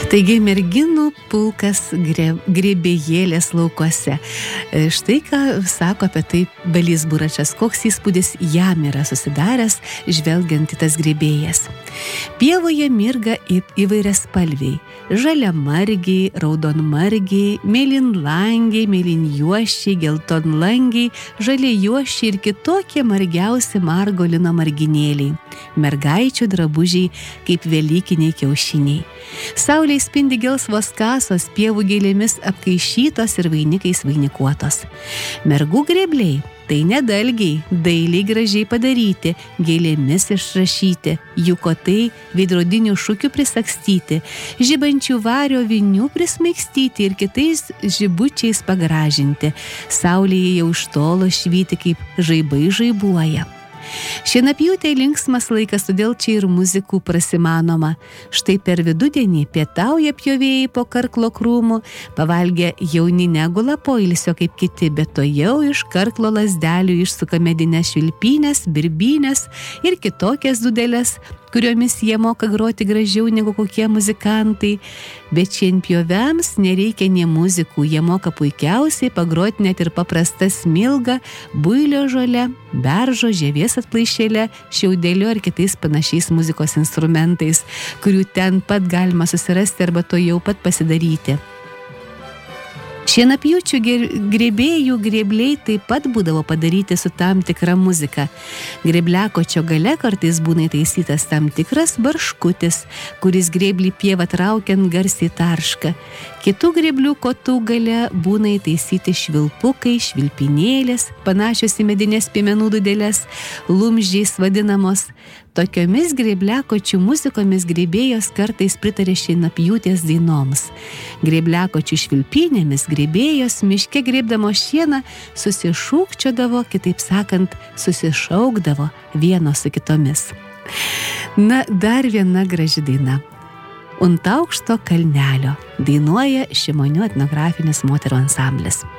Taigi merginų pulkas grėbėjėlės laukuose. Štai ką sako apie tai Balys Buračas, koks įspūdis jam yra susidaręs, žvelgiant į tas grėbėjas. Pievoje mirga įvairiaspalviai. Žaliamargiai, raudonmargiai, mėlynlangiai, mėlynjuošiai, geltonlangiai, žaliajuošiai ir kitokie margiausi margolino marginėliai. Mergaičių drabužiai kaip velykiniai kiaušiniai. Saulėje spindi gelsvos kasos, pievų gėlėmis apkaišytos ir vainikais vainikuotos. Mergų grėbliai tai nedalgiai, dailiai gražiai padaryti, gėlėmis išrašyti, jų kotai veidrodinių šukių prisagstyti, žibančių vario vinių prismaigstyti ir kitais žibučiais pagražinti. Saulėje jau iš tolo švyti, kaip žaibai žaibuoja. Šienapjūtė linksmas laikas, todėl čia ir muzikų prasimanoma. Štai per vidudienį pietauja pjovėjai po karklo krūmų, pavalgę jauni negula poilsio kaip kiti, bet to jau iš karklo lazdelių išsuka medinės švilpynės, birbynės ir kitokias dudelės, kuriomis jie moka groti gražiau negu kokie muzikantai. Bet šienpjoviams nereikia nė muzikų, jie moka puikiausiai pagroti net ir paprastą smilgą, builio žolę, beržo, žievės atplaišėlę, šiaudeliu ar kitais panašiais muzikos instrumentais, kurių ten pat galima susirasti arba to jau pat pasidaryti. Šienapjūčių grėbėjų grėbliai taip pat būdavo padaryti su tam tikra muzika. Grėbliakočio gale kartais būna įtaisytas tam tikras barškutis, kuris grėblį pievą traukiant garsiai tarška. Kitų grėblių kotų gale būna įtaisyti švilpukai, švilpinėlės, panašios į medinės piemenų dudelės, lumždžiais vadinamos. Tokiomis grėbliakočių muzikomis grėbėjos kartais pritarė šienapjūtės dainoms. Grėbliakočių švilpynėmis grėbėjos miške grėbdamos šieną susišūkčiodavo, kitaip sakant, susišaukdavo vienos su kitomis. Na, dar viena graži daina. Unt aukšto kalnelio dainuoja Šimonių etnografinis moterų ansamblis.